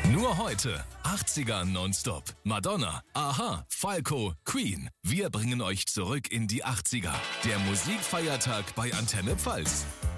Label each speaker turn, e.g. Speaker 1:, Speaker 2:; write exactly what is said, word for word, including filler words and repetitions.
Speaker 1: Nur heute, achtziger nonstop. Madonna, Aha, Falco, Queen. Wir bringen euch zurück in die achtziger. Der Musikfeiertag bei Antenne Pfalz.